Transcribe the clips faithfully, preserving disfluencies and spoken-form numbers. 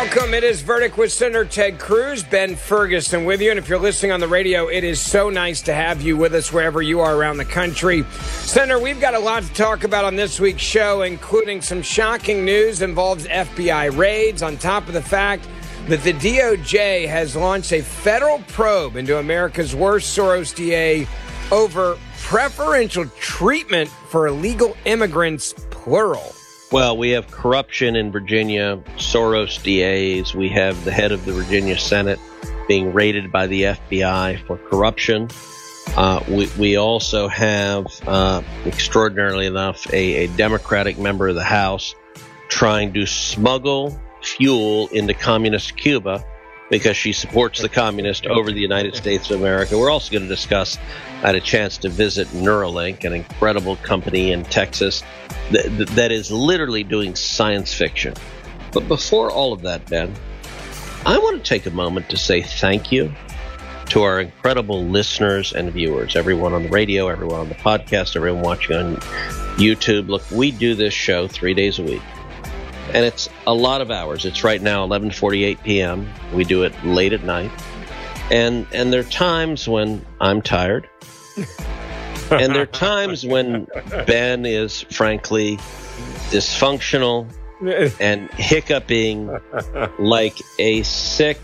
Welcome. It is Verdict with Senator Ted Cruz, Ben Ferguson with you. And if you're listening on the radio, it is so nice to have you with us wherever you are around the country. Senator, we've got a lot to talk about on this week's show, including some shocking news involves F B I raids, on top of the fact that the D O J has launched a federal probe into America's worst Soros D A over preferential treatment for illegal immigrants, plural. Well, we have corruption in Virginia, Soros D As. We have the head of the Virginia Senate being raided by the F B I for corruption. Uh, we, we also have, uh, extraordinarily enough, a, a Democratic member of the House trying to smuggle fuel into communist Cuba because she supports the communist over the United States of America. We're also going to discuss, I had a chance to visit Neuralink, an incredible company in Texas that, that is literally doing science fiction. But before all of that, Ben, I want to take a moment to say thank you to our incredible listeners and viewers, everyone on the radio, everyone on the podcast, everyone watching on YouTube. Look, we do this show three days a week. And it's a lot of hours. It's right now eleven forty-eight p.m. We do it late at night. And and there are times when I'm tired. And there are times when Ben is, frankly, dysfunctional and hiccuping like a sick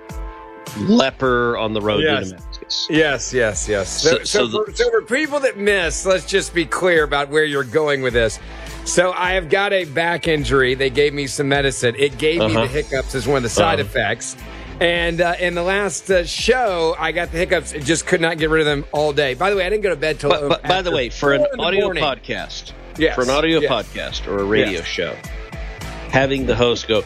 leper on the road yes. to Damascus. Yes, yes, yes. So, so, so, so, for, so for people that miss, let's just be clear about where you're going with this. So I have got a back injury. They gave me some medicine. It gave uh-huh. me the hiccups as one of the side uh-huh. effects. And uh, in the last uh, show, I got the hiccups. It just could not get rid of them all day. By the way, I didn't go to bed till. But, but by the way, for an audio morning. podcast, yes. for an audio yes. podcast or a radio yes. show, having the host go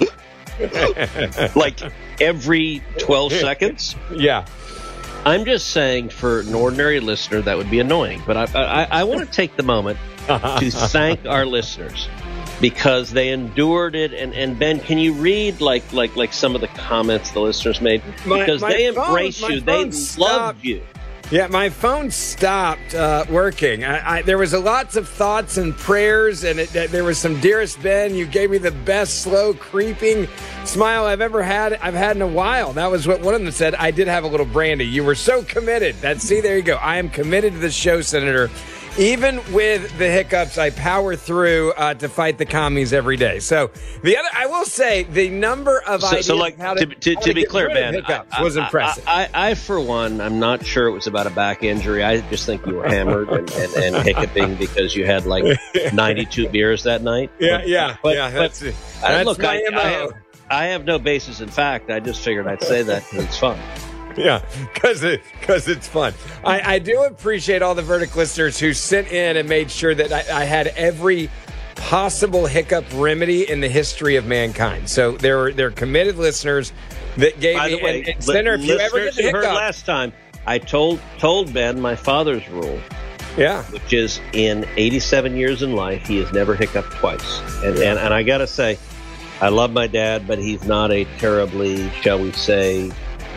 like every twelve seconds. Yeah. I'm just saying, for an ordinary listener, that would be annoying. But I, I, I want to take the moment to thank our listeners because they endured it. And, and Ben, can you read like like like some of the comments the listeners made? Because my, my they embraced phone, you, they stopped. loved you. Yeah, my phone stopped uh, working. I, I, there was a lots of thoughts and prayers, and it, there was some dearest Ben. You gave me the best slow creeping smile I've ever had. I've had in a while. That was what one of them said. I did have a little brandy. You were so committed. That see, there you go. I am committed to the show, Senator. Even with the hiccups, I power through uh, to fight the commies every day. So the other, I will say, the number of so, ideas. So, like, how to, to, to, how to, to be clear, Ben, hiccups I, was I, impressive. I, I, I, for one, I'm not sure it was about a back injury. I just think you were hammered and, and, and hiccuping because you had like ninety-two beers that night. Yeah, but, yeah, but, yeah. That's, but, that's look, my I, M O. I, have, I have no basis in fact. I just figured I'd say that because it's fun. Yeah, because it, cause it's fun. I, I do appreciate all the Verdict listeners who sent in and made sure that I, I had every possible hiccup remedy in the history of mankind. So they're, they're committed listeners that gave By me. the way, and, and Senator, if you ever get the hiccup, heard last time, I told told Ben my father's rule. Yeah, which is in eighty-seven years in life, he has never hiccuped twice. And, and, and I got to say, I love my dad, but he's not a terribly, shall we say,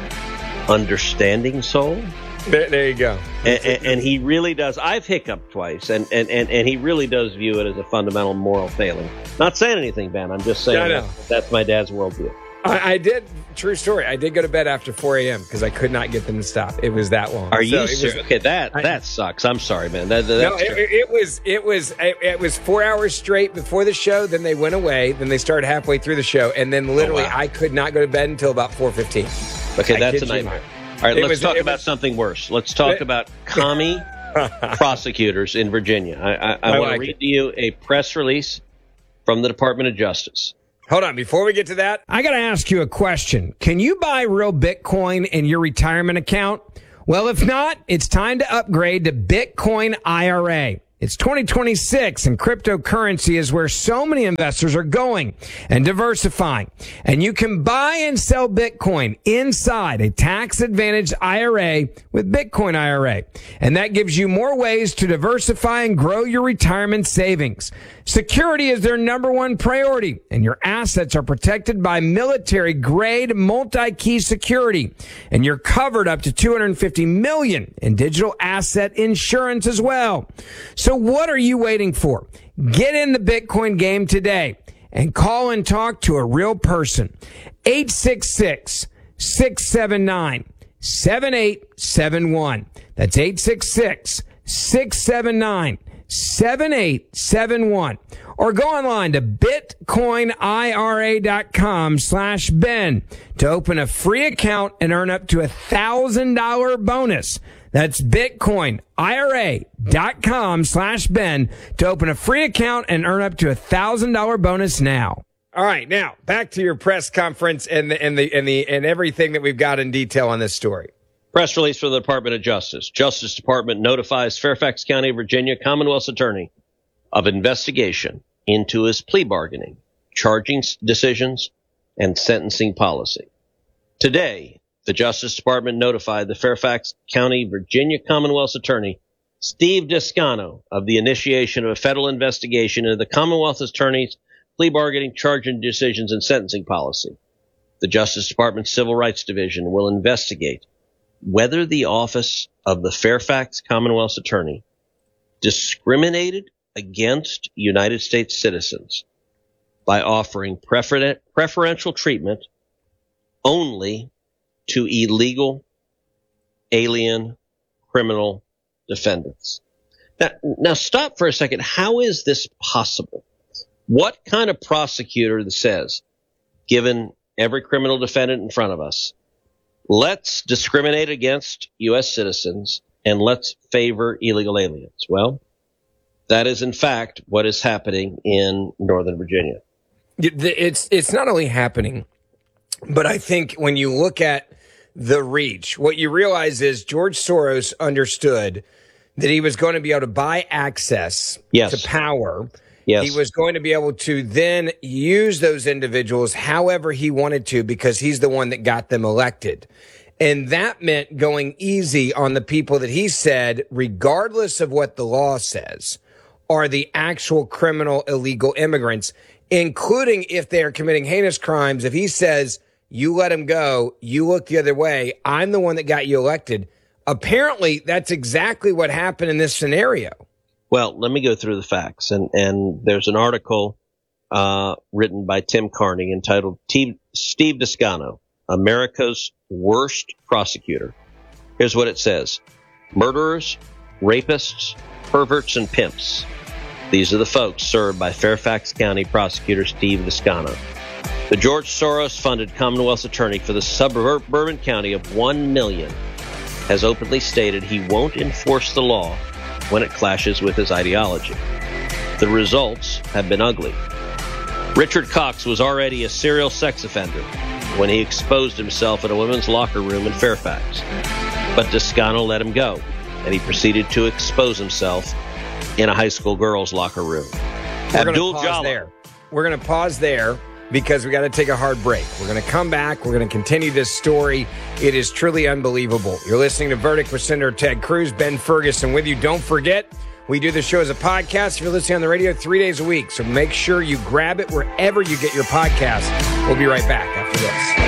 understanding soul. There, there you go. And, and, and he really does. I've hiccuped twice, and, and, and, and he really does view it as a fundamental moral failing. Not saying anything, Ben. I'm just saying yeah, that that's my dad's worldview. I, I did. True story. I did go to bed after four a.m. because I could not get them to stop. It was that long. Are so you serious? Okay, that I, that sucks. I'm sorry, man. That, no, it, it was it was it, it was four hours straight before the show. Then they went away. Then they started halfway through the show, and then literally oh, wow. I could not go to bed until about four fifteen. Okay, that's a nightmare. All right, it let's was, talk about was, something worse. Let's talk it, about commie prosecutors in Virginia. I, I, I, I want like to read it. to you a press release from the Department of Justice. Hold on. Before we get to that, I got to ask you a question. Can you buy real Bitcoin in your retirement account? Well, if not, it's time to upgrade to Bitcoin I R A. It's twenty twenty-six, and cryptocurrency is where so many investors are going and diversifying. And you can buy and sell Bitcoin inside a tax-advantaged I R A with Bitcoin I R A. And that gives you more ways to diversify and grow your retirement savings. Security is their number one priority, and your assets are protected by military-grade multi-key security. And you're covered up to two hundred fifty million dollars in digital asset insurance as well. So what are you waiting for? Get in the Bitcoin game today and call and talk to a real person. eight six six, six seven nine, seven eight seven one. That's eight six six, six seven nine, seven eight seven one. Or go online to bitcoinira.com slash Ben to open a free account and earn up to a one thousand dollars bonus. That's bitcoinira.com slash Ben to open a free account and earn up to a one thousand dollars bonus now. All right, now back to your press conference and the and the and the and everything that we've got in detail on this story. Press release for the Department of Justice. Justice Department notifies Fairfax County, Virginia Commonwealth's attorney of investigation into his plea bargaining, charging decisions, and sentencing policy. Today, the Justice Department notified the Fairfax County, Virginia Commonwealth's attorney, Steve Descano, of the initiation of a federal investigation into the Commonwealth attorney's plea bargaining, charging decisions, and sentencing policy. The Justice Department's Civil Rights Division will investigate whether the office of the Fairfax Commonwealth's attorney discriminated against United States citizens by offering prefer- preferential treatment only to illegal alien criminal defendants. Now, now stop for a second. How is this possible? What kind of prosecutor that says, given every criminal defendant in front of us, let's discriminate against U S citizens and let's favor illegal aliens? Well, that is, in fact, what is happening in Northern Virginia. It's it's not only happening, but I think when you look at the reach, what you realize is George Soros understood that he was going to be able to buy access yes. to power. Yes. He was going to be able to then use those individuals however he wanted to because he's the one that got them elected. And that meant going easy on the people that he said, regardless of what the law says, are the actual criminal illegal immigrants, including if they are committing heinous crimes. If he says, you let them go, you look the other way, I'm the one that got you elected. Apparently, that's exactly what happened in this scenario. Well, let me go through the facts. And, and there's an article uh, written by Tim Carney entitled T- Steve Descano, America's Worst Prosecutor. Here's what it says. Murderers, rapists, perverts, and pimps. These are the folks served by Fairfax County Prosecutor Steve Descano. The George Soros-funded Commonwealth's attorney for the suburban county of one million has openly stated he won't enforce the law when it clashes with his ideology. The results have been ugly. Richard Cox was already a serial sex offender when he exposed himself in a women's locker room in Fairfax. But Descano let him go, and he proceeded to expose himself in a high school girls' locker room. We're Abdul Jalal. There. We're going to pause there because we got to take a hard break. We're going to come back. We're going to continue this story. It is truly unbelievable. You're listening to Verdict with Senator Ted Cruz. Ben Ferguson with you. Don't forget, we do the show as a podcast. If you're listening on the radio, three days a week. So make sure you grab it wherever you get your podcast. We'll be right back after this.